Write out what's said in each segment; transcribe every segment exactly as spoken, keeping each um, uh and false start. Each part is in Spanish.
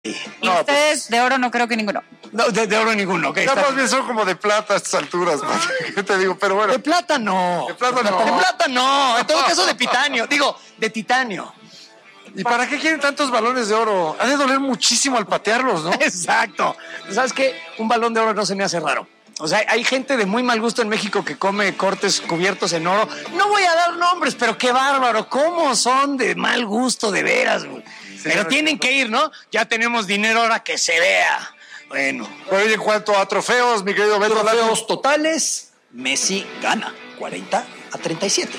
Y no, ustedes pues, de oro no creo que ninguno. No, de, de oro ninguno. Okay, ya está más bien son como de plata a estas alturas, man. ¿Qué te digo? Pero bueno. De plata no. De plata no. De plata no. En todo caso de titanio. Digo, de titanio. ¿Y para qué quieren tantos balones de oro? Ha de doler muchísimo al patearlos, ¿no? Exacto. ¿Sabes qué? Un balón de oro no se me hace raro. O sea, hay gente de muy mal gusto en México que come cortes cubiertos en oro. No voy a dar nombres, pero qué bárbaro. ¿Cómo son de mal gusto, de veras, güey? Sí, pero no, tienen que ir, ¿no? Ya tenemos dinero ahora que se vea. Bueno. Pero oye, en cuanto a trofeos, mi querido Beto. Trofeos totales, Messi gana cuarenta a treinta y siete.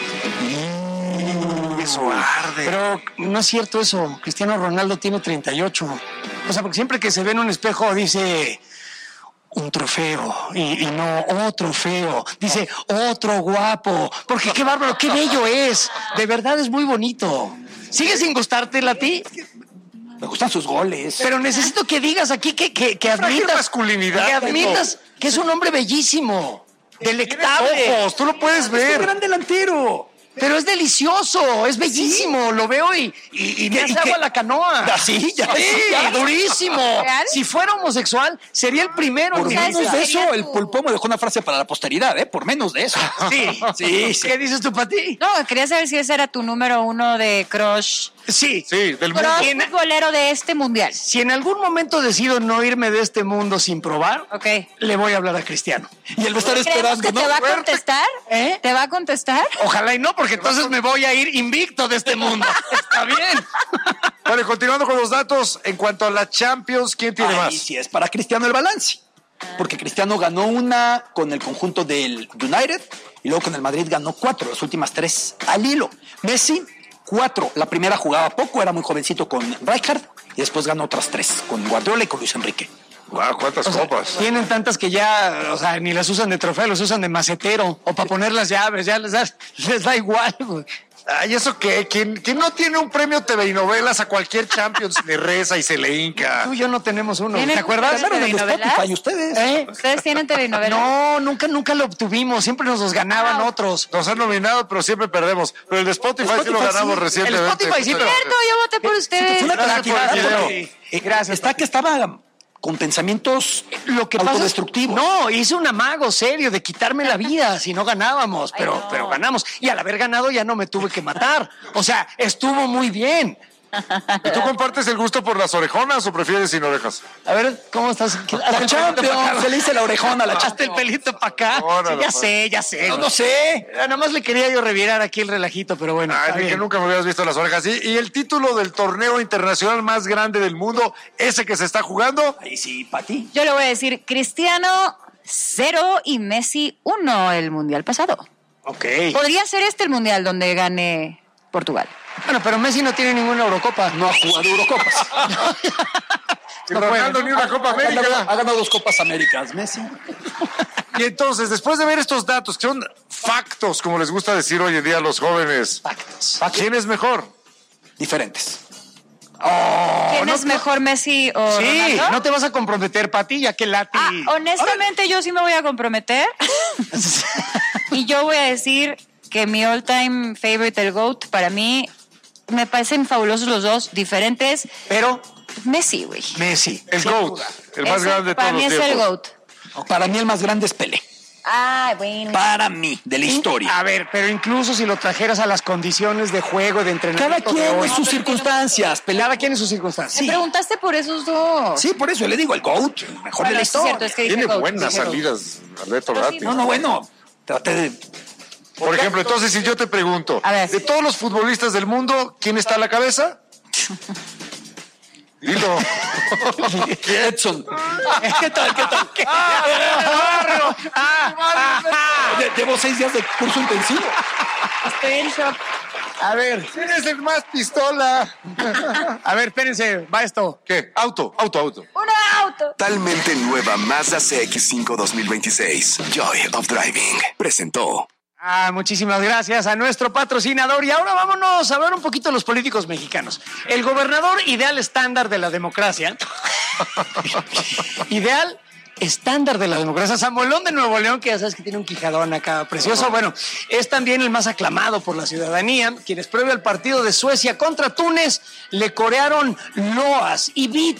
Eso arde. Pero no es cierto eso. Cristiano Ronaldo tiene treinta y ocho. O sea, porque siempre que se ve en un espejo dice un trofeo y, y no otro trofeo. Dice otro guapo. Porque qué bárbaro, qué bello es. De verdad es muy bonito. ¿Sigue sin gustártela a ti? Me gustan sus goles. Pero necesito que digas aquí que, que, que Frágil admitas, masculinidad, que admitas que es un hombre bellísimo, delectable. Ojos, tú lo puedes Es un ver. gran delantero. Pero es delicioso, es bellísimo, lo veo y, y, y me hace agua la canoa. Así, ya. Sí, durísimo. ¿Real? Si fuera homosexual, sería el primero Por en ¿Sabes menos decirlo. de qué sería eso, el tu- pulpo me dejó una frase para la posteridad, ¿eh? Por menos de eso. Sí, Sí, sí. ¿Qué dices tú para ti? No, quería saber si ese era tu número uno de crush. Sí. Sí, del mundo. Crush ¿Quién- futbolero de este mundial. Si en algún momento decido no irme de este mundo sin probar, Ok. le voy a hablar a Cristiano. Y él va a estar ¿Creemos esperando, que ¿no? te va a Fuerte. contestar? ¿Eh? ¿Te va a contestar? Ojalá y no, porque entonces me voy a ir invicto de este mundo. Está bien. Vale, continuando con los datos, en cuanto a la Champions, ¿quién tiene Ahí más? sí es para Cristiano el balance. Porque Cristiano ganó una con el conjunto del United y luego con el Madrid ganó cuatro, las últimas tres al hilo. Messi, cuatro. La primera jugaba poco, era muy jovencito con Rijkaard y después ganó otras tres con Guardiola y con Luis Enrique. Guau, cuántas O sea, copas. tienen tantas que ya, o sea, ni las usan de trofeo, los usan de macetero o para poner las llaves, ya les da, les da igual, güey. Ay, ¿eso qué? ¿Quién, quién no tiene un premio T V y novelas a cualquier Champions le reza y se le hinca? Tú y yo no tenemos uno, ¿Tienen ¿te acuerdas? un Ganaron el de ¿Telenovelas? Spotify ustedes. ¿Eh? ¿Ustedes tienen telenovela? No, nunca, nunca lo obtuvimos, siempre nos los ganaban Ah. otros. Nos han nominado, pero siempre perdemos. Pero el de Spotify, sí lo Spotify ganamos sí. recientemente. El Spotify sí, pero- Cierto, yo voté por ustedes. Fue una Gracias por el cantidad, video. porque, eh, Gracias. Está que estaba con pensamientos Lo que pasa es- autodestructivos. no, hice un amago serio de quitarme la vida si no ganábamos, pero, Ay, no. pero ganamos. Y al haber ganado ya no me tuve que matar. O sea, estuvo muy bien. ¿Y tú compartes el gusto por las orejonas o prefieres sin orejas? A ver, ¿cómo estás? Hazte el pelito pa' Champions, acá. se le hice la orejona a la Hazte el Champions. pelito para acá. No, no, Sí, no, ya no. sé, ya sé. No, güey. no sé. Nada más le quería yo revirar aquí el relajito, pero bueno. Ay, está ni que bien. nunca me hubieras visto las orejas. Y, y el título del torneo internacional más grande del mundo, ese que se está jugando, Ahí sí, para ti. Yo le voy a decir Cristiano cero y Messi uno el mundial pasado. Ok. Podría ser este el mundial donde gane Portugal. Bueno, pero Messi no tiene ninguna Eurocopa. No ha jugado Eurocopas. y Ronaldo ni una Copa Ha ganado, América. ha ganado dos Copas Américas, Messi. Y entonces, después de ver estos datos, que son factos, como les gusta decir hoy en día a los jóvenes, Pactos. ¿quién es mejor? Diferentes. ¿Quién es mejor, Messi o Sí, Ronaldo? no te vas a comprometer, Pati, ya que Lati. Ah, honestamente yo sí me voy a comprometer y yo voy a decir que mi all time favorite, el GOAT, para mí me parecen fabulosos los dos, diferentes. Pero Messi, güey. Messi. El sin GOAT, duda. el más Ese grande de para todos mí los es el tiempos. GOAT. Para mí el más grande es Pelé. Ah, bueno. Para mí, de la historia. A ver, pero incluso si lo trajeras a las condiciones de juego, de Cada entrenamiento. quien de hoy, en sus circunstancias. Pelé. Cada quien en sus circunstancias. Me preguntaste por esos dos. Sí, por eso le digo, el GOAT, el mejor de Bueno, la sí es cierto, historia. es que dije Tiene GOAT, buenas dije GOAT. salidas, Alberto Pero sí, Ratti. No, no, bueno. Traté de... Por ejemplo, entonces, si yo te pregunto, A ver. de todos los futbolistas del mundo, ¿quién está a la cabeza? Dilo. Edson. ¿Qué tal? ¿Qué tal? Lle- Llevo seis días de curso intensivo. Estoy en shock. A ver, ¿Quién es el más pistola? a ver, espérense, va esto. ¿Qué? Auto, auto, auto. ¡Un auto! Totalmente nueva Mazda C X cinco dos mil veintiséis. Joy of Driving. Presentó. Ah, muchísimas gracias a nuestro patrocinador. Y ahora vámonos a ver un poquito de los políticos mexicanos. El gobernador ideal estándar de la democracia. Ideal estándar de la democracia. Samuelón de Nuevo León, que ya sabes que tiene un quijadón acá precioso. Bueno, es también el más aclamado por la ciudadanía, quienes previo al partido de Suecia contra Túnez le corearon loas y beat